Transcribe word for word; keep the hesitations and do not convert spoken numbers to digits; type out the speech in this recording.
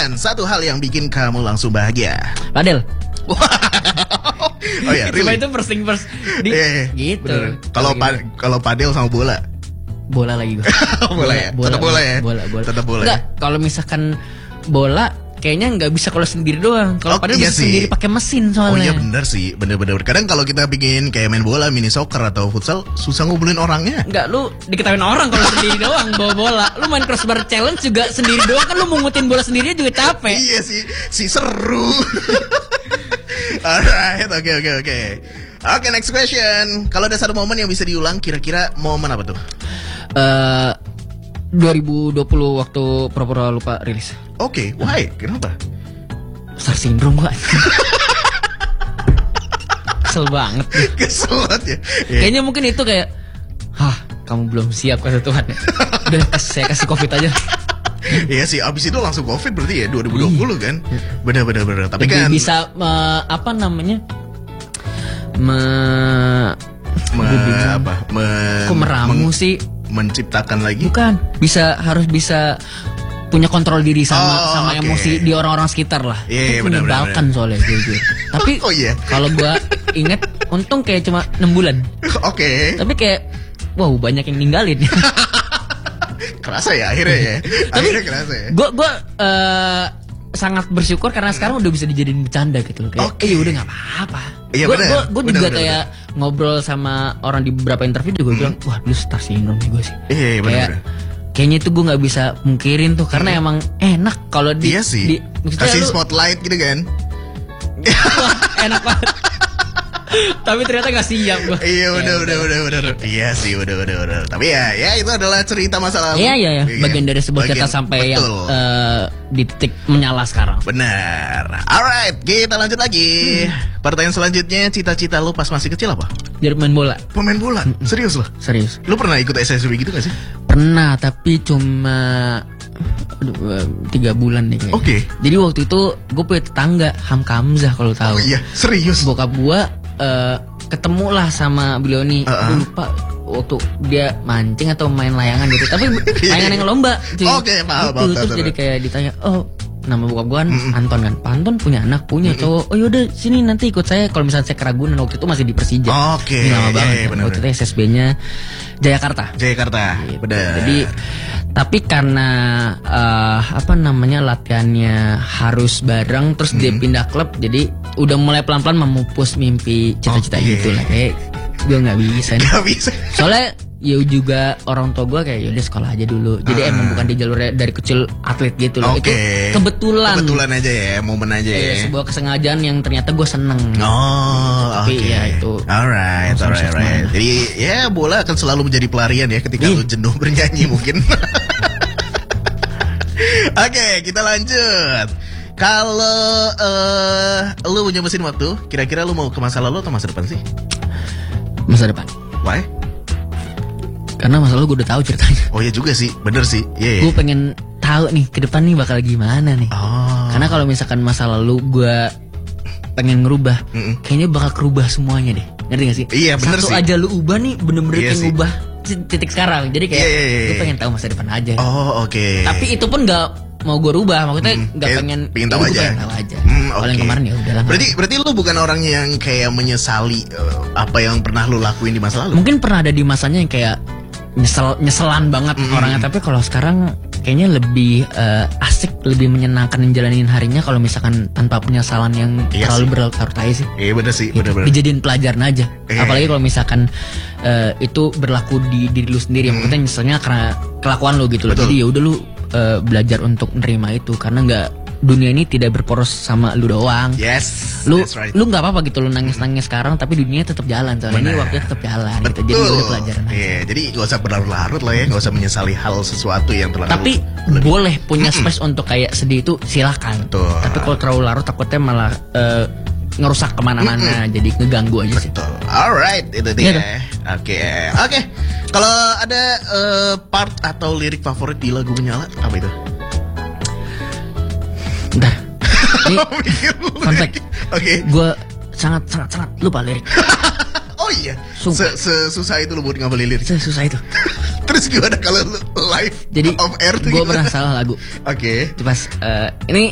Dan satu hal yang bikin kamu langsung bahagia. Padel. Oh ya, Cuma really? itu first thing first. Di, Eh, gitu. Kalau pa- kalau padel sama bola. Bola lagi gue. bola ya. Tetap bola ya. Bola, bola. Tetap bola. Enggak, Ya? kalau misalkan bola kayaknya nggak bisa kalau sendiri doang. Kalau Oh, padel iya bisa sih. sendiri pakai mesin Oh iya soalnya. benar sih, bener-bener. Kadang kalau kita bikin kayak main bola, mini soccer atau futsal, susah ngumpulin orangnya. Enggak, lu diketawain orang kalau sendiri doang bawa bola. Lu main crossbar challenge juga sendiri doang kan, lu mungutin bola sendiri juga capek. Iya sih, si seru. Alright, oke oke oke. Oke, next question. Kalau ada satu momen yang bisa diulang, kira-kira momen apa tuh? Eh dua ribu dua puluh waktu pura-pura lupa rilis. Oke, why? Kenapa? Star syndrome gua. Kesel banget. Kesel banget ya. Iya. Kayaknya mungkin itu kayak, hah, kamu belum siap kata Tuhan ya. Udah kas- saya kasih covid aja. Iya sih, abis itu langsung covid berarti ya dua ribu dua puluh kan. Bener-bener bener. Tapi Lebih kan bisa me- apa namanya? Me me, apa? Me, Kok meramu meng- sih? menciptakan lagi. Bukan, bisa harus bisa punya kontrol diri sama Oh, sama oke. emosi di orang-orang sekitar lah. Iya, iya, Itu benar, menyebalkan benar, soalnya jujur. Tapi Oh, iya. kalau gua inget, untung kayak cuma enam bulan. Oke. Tapi kayak wow, banyak yang ninggalin. Kerasa ya akhirnya ya. Tapi Akhirnya kerasa ya. Gua gua eh, sangat bersyukur karena sekarang udah bisa dijadiin bercanda gitu loh. Kayak, Oke. eh ya udah nggak apa-apa. Iya, Gua benar. gua, gua Benar, juga benar, kayak ngobrol sama orang di beberapa interview juga bilang, wah dulu star syndrome nih gue sih. Iya, iya, benar, Kayak benar. kayaknya itu gue nggak bisa mungkirin tuh karena emang enak kalau di, Iya sih. di maksudnya Kasih lu- spotlight gitu kan. wah, enak banget. Tapi ternyata gak siap gue. Iya udah udah udah udah. Iya sih udah udah udah. Tapi ya ya itu adalah cerita masa lalu. Iya iya ya. Bagian dari sebuah cerita Bagian- sampai yang betul. eh, di titik menyala sekarang. Benar. Alright, kita lanjut lagi. Pertanyaan selanjutnya, cita-cita lu pas masih kecil apa? Jadi main bola. Pemain bola. Serius loh? Serius. Lu pernah ikut S S B gitu gak sih? Pernah tapi cuma aduh, eh, tiga bulan deh kayaknya. Oke. Jadi waktu itu gue punya tetangga Hamka Hamzah kalau tahu. Oh iya, serius. Bokap gue eh, ketemu lah sama beliau nih. Uh-uh. Gue lupa waktu dia mancing atau main layangan gitu. Tapi layangan yang lomba. cuy. Oke, paham, Gitu. paham, Terus paham, jadi paham. kayak ditanya, oh nama bokap gue kan Anton kan. Pak Anton punya anak, punya cowok. Oh yaudah sini nanti ikut saya. Kalau misalnya saya ke Ragunan waktu itu masih di Persija. Oke, Ini lama iya, banget. iya, kan. benar, Waktu itu benar. S S B-nya Jayakarta. Jayakarta. Gitu. Benar. Jadi tapi karena eh, apa namanya latihannya harus bareng terus dia pindah klub jadi udah mulai pelan-pelan memupus mimpi cita-cita Oke. gitu lah kayak gue nggak bisa nih. Gak bisa. Soalnya ya juga orang tua gue kayak yaudah sekolah aja dulu. Jadi Ah. emang bukan di jalurnya dari kecil atlet gitu loh. Oke. Itu kebetulan. Kebetulan aja ya, momen aja Iya, ya. sebuah kesengajaan yang ternyata gue seneng. Oh, Tapi oke. ya itu Alright, langsung alright, sukses alright. banget. Jadi ya bola akan selalu menjadi pelarian ya ketika Iya. lu jenuh bernyanyi mungkin. Oke, kita lanjut. Kalau eh lu punya mesin waktu, kira-kira lu mau ke masa lalu atau masa depan sih? Masa depan. Why? Karena masa lalu gue udah tahu ceritanya. Oh iya juga sih, bener sih. Iya. Gue pengen tahu nih ke depan nih bakal gimana nih. Oh. Karena kalau misalkan masa lalu gue pengen ngerubah, Mm-mm. kayaknya bakal kerubah semuanya deh. Ngerti gak sih? Iya, bener Satu sih. aja lu ubah nih bener-bener Iya kayak sih. ngubah titik sekarang. Jadi kayak Iya, iya, iya, gue iya. pengen tahu masa depan aja. Oh, oke. Tapi itu pun nggak mau gue rubah, maksudnya Mm, nggak kayak pengen. pengen tahu ya udah, aja. gua pengen tahu aja. Hmm, Kalau yang oke. kemarin ya udah lah. Berarti berarti lu bukan orang yang kayak menyesali eh, apa yang pernah lu lakuin di masa lalu? Mungkin pernah ada di masanya yang kayak nyesel nyeselan banget Mm-mm. orangnya. Tapi kalau sekarang kayaknya lebih eh, asik, lebih menyenangkan menjalanin harinya kalau misalkan tanpa penyesalan yang Iya terlalu sih. berlarut-larut aja sih. Iya bener sih, Gitu. bener-bener. Dijadiin pelajaran aja. Iya. Apalagi kalau misalkan eh, itu berlaku di diri lu sendiri. Maksudnya nyeselnya karena kelakuan lu gitu loh. Betul. Jadi ya udah lu eh, belajar untuk nerima itu karena nggak dunia ini tidak berporos sama lu doang. Yes, Lu that's right. lu nggak apa-apa gitu lu nangis-nangis sekarang tapi dunia tetap jalan soalnya ini Benar. waktunya tetap jalan gitu. Betul. Jadi udah pelajaran aja. Iya, jadi gak usah berlarut-larut lah ya, gak usah menyesali hal sesuatu yang telah Tapi lu- boleh punya space untuk kayak sedih itu silakan. Betul. Tapi kalau terlalu larut takutnya malah eh, ngerusak kemana-mana jadi ngeganggu aja sih. Betul. Alright, itu Iya dia. Oke, oke. Kalau ada eh, part atau lirik favorit di lagu Menyala, apa itu? Bentar. Ini Mikir dulu. fun fact. Oke. gue sangat sangat sangat lupa lirik. Oh iya. Sumpah. Se- Sesusah itu lu buat ngapalin lirik. Susah itu. Terus gimana kalau lu live Jadi off air tuh gue gimana? pernah salah lagu. Oke. Itu pas eh, ini